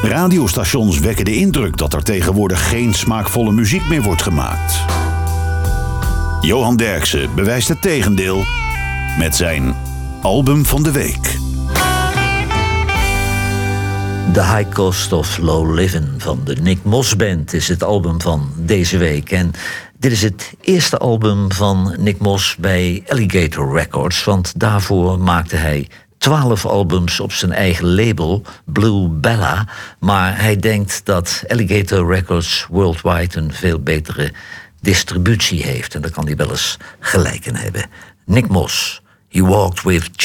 Radiostations wekken de indruk dat er tegenwoordig geen smaakvolle muziek meer wordt gemaakt. Johan Derksen bewijst het tegendeel met zijn album van de week. The High Cost of Low Livin' van de Nick Moss Band is het album van deze week. En dit is het eerste album van Nick Moss bij Alligator Records, want daarvoor maakte hij 12 albums op zijn eigen label, Blue Bella. Maar hij denkt dat Alligator Records worldwide een veel betere distributie heeft. En daar kan hij wel eens gelijk in hebben. Nick Moss, He Walked with